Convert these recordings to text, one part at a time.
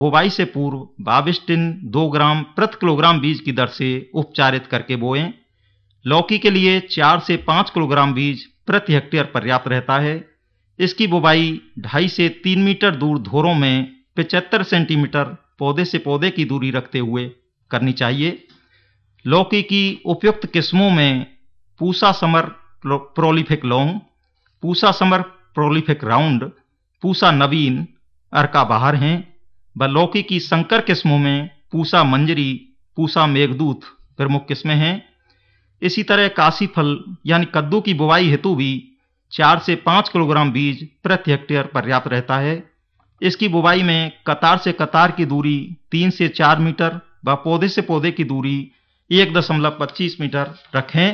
बुवाई से पूर्व बाविस्टिन 2 ग्राम प्रति किलोग्राम बीज की दर से उपचारित करके बोएं। लौकी के लिए 4 से 5 किलोग्राम बीज प्रति हेक्टेयर पर्याप्त रहता है। इसकी बुवाई 2.5 से 3 मीटर दूर धोरों में 75 सेंटीमीटर पौधे से पौधे की दूरी रखते हुए करनी चाहिए। लौकी की उपयुक्त किस्मों में Pusa summer prolific long, Pusa summer prolific round, Pusa नवीन, अर्का बाहर हैं व लौकी की संकर किस्मों में पूसा मंजरी, पूसा मेघदूत प्रमुख किस्में हैं। इसी तरह काशी फल यानी कद्दू की बुवाई हेतु भी 4 से 5 किलोग्राम बीज प्रति हेक्टेयर पर्याप्त रहता है। इसकी बुवाई में कतार से कतार की दूरी 3 से 4 मीटर व पौधे से पौधे की दूरी 1.25 मीटर रखें।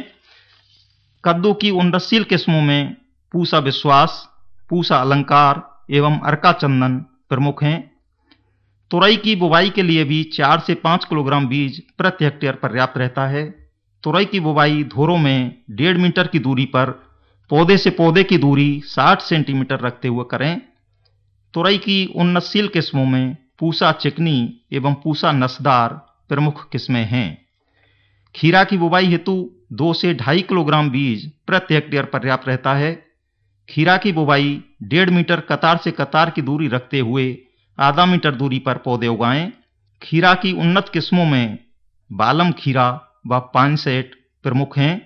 कद्दू की उन्नतशील किस्मों में पूसा विश्वास, पूसा अलंकार एवं अर्का चंदन प्रमुख हैं। तुरई की बुवाई के लिए भी 4 से 5 किलोग्राम बीज प्रति हेक्टेयर पर्याप्त रहता है। तुरई की बुवाई धोरों में 1.5 मीटर की दूरी पर पौधे से पौधे की दूरी 60 सेंटीमीटर रखते हुए करें। तुरई की उन्नतशील किस्मों में पूसा चिकनी एवं पूसा नसदार प्रमुख किस्में हैं। खीरा की बुवाई हेतु 2 से 2.5 किलोग्राम बीज प्रति हेक्टेयर पर्याप्त रहता है। खीरा की बुवाई 1.5 मीटर कतार से कतार की दूरी रखते हुए आधा मीटर दूरी पर पौधे उगाएं। खीरा की उन्नत किस्मों में बालम खीरा व पानसेट प्रमुख हैं।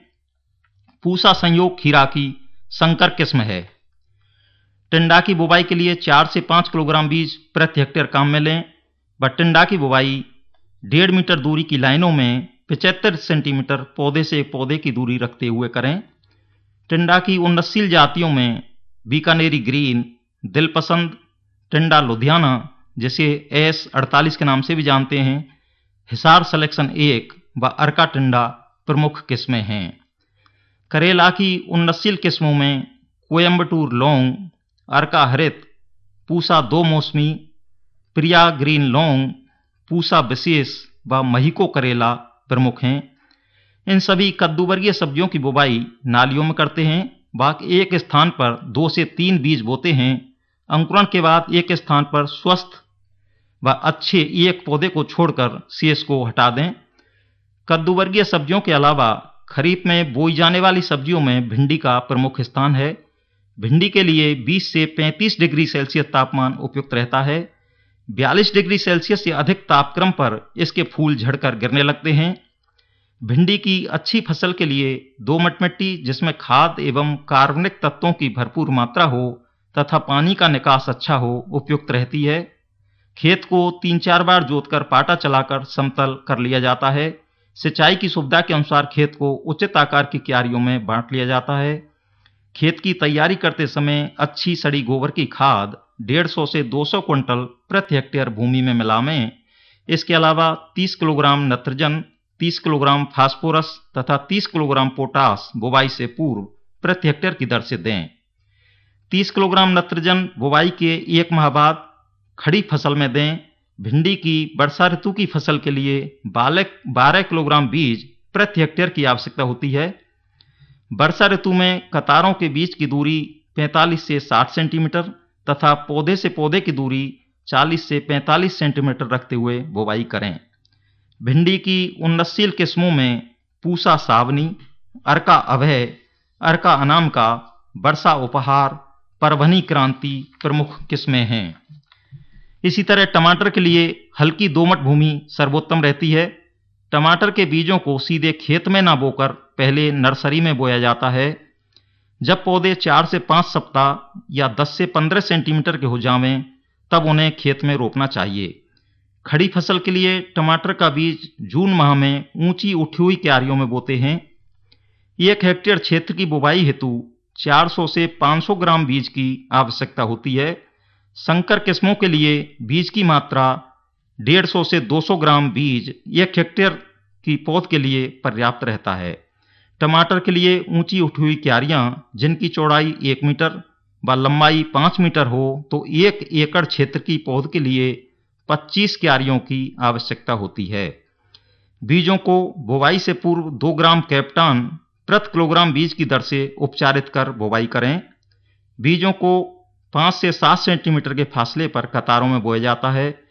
पूसा संयोग खीरा की संकर किस्म है। टिंडा की बुवाई के लिए 4 से 5 किलोग्राम बीज प्रति हेक्टेयर काम में लें व टिंडा की बुवाई 1.5 मीटर दूरी की लाइनों में 75 सेंटीमीटर पौधे से पौधे की दूरी रखते हुए करें। टिंडा की उन्नतशील जातियों में बीकानेरी ग्रीन, दिलपसंद, टिंडा लुधियाना जिसे S48 के नाम से भी जानते हैं, हिसार सिलेक्शन 1 व अर्का टिंडा प्रमुख किस्में हैं। करेला की उन्नतशील किस्मों में कोयम्बटूर लौंग, अर्का हरित, पूसा 2 मौसमी, प्रिया ग्रीन लौंग, पूसा विशेष व महिको करेला प्रमुख हैं। इन सभी कद्दू वर्गीय सब्जियों की बुवाई नालियों में करते हैं। बाकी एक स्थान पर 2 से 3 बीज बोते हैं। अंकुरण के बाद एक स्थान पर स्वस्थ व अच्छे एक पौधे को छोड़कर शेष को हटा दें। कद्दू वर्गीय सब्जियों के अलावा खरीफ में बोई जाने वाली सब्जियों में भिंडी का प्रमुख स्थान है। भिंडी के लिए 20 से 35 डिग्री सेल्सियस तापमान उपयुक्त रहता है। 42 डिग्री सेल्सियस से अधिक तापक्रम पर इसके फूल झड़कर गिरने लगते हैं। भिंडी की अच्छी फसल के लिए दोमट मिट्टी जिसमें खाद एवं कार्बनिक तत्वों की भरपूर मात्रा हो तथा पानी का निकास अच्छा हो उपयुक्त रहती है। खेत को 3-4 बार जोतकर पाटा चलाकर समतल कर लिया जाता है। सिंचाई की सुविधा के अनुसार खेत को उचित आकार की क्यारियों में बांट लिया जाता है। खेत की तैयारी करते समय अच्छी सड़ी गोबर की खाद 150 से 200 क्विंटल प्रति हेक्टेयर भूमि में मिलावें। इसके अलावा 30 किलोग्राम नत्रजन, 30 किलोग्राम फास्फोरस तथा 30 किलोग्राम पोटास बुवाई से पूर्व प्रति हेक्टेयर की दर से दें। 30 किलोग्राम नत्रजन बुवाई के 1 माह बाद खड़ी फसल में दें। भिंडी की वर्षा ऋतु की फसल के लिए 12 किलोग्राम बीज प्रति हेक्टेयर की आवश्यकता होती है। वर्षा ऋतु में कतारों के बीच की दूरी 45 से 60 सेंटीमीटर तथा पौधे से पौधे की दूरी 40 से 45 सेंटीमीटर रखते हुए बुवाई करें। भिंडी की उन्नतशील किस्मों में पूसा सावनी, अर्का अभय, अर्का अनामिका, वर्षा उपहार, परभनी क्रांति प्रमुख किस्में हैं। इसी तरह टमाटर के लिए हल्की दोमट भूमि सर्वोत्तम रहती है। टमाटर के बीजों को सीधे खेत में ना बोकर पहले नर्सरी में बोया जाता है। जब पौधे 4 से 5 सप्ताह या 10 से 15 सेंटीमीटर के हो जावें तब उन्हें खेत में रोपना चाहिए। खड़ी फसल के लिए टमाटर का बीज जून माह में ऊंची उठी हुई क्यारियों में बोते हैं। 1 हेक्टेयर क्षेत्र की बुवाई हेतु 400 से 500 ग्राम बीज की आवश्यकता होती है। संकर किस्मों के लिए बीज की मात्रा 150 से 200 ग्राम बीज 1 हेक्टेयर की पौध के लिए पर्याप्त रहता है। टमाटर के लिए ऊंची उठी हुई क्यारियां जिनकी चौड़ाई 1 मीटर व लंबाई 5 मीटर हो तो 1 एकड़ क्षेत्र की पौध के लिए 25 क्यारियों की आवश्यकता होती है। बीजों को बुवाई से पूर्व 2 ग्राम कैप्टान प्रति किलोग्राम बीज की दर से उपचारित कर बुवाई करें। बीजों को 5 से 7 सेंटीमीटर के फासले पर कतारों में बोया जाता है।